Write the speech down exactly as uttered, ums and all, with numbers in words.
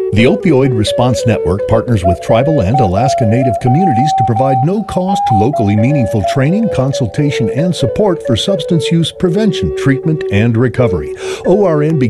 The Opioid Response Network partners with tribal and Alaska Native communities to provide no-cost, locally meaningful training, consultation, and support for substance use prevention, treatment, and recovery. O R N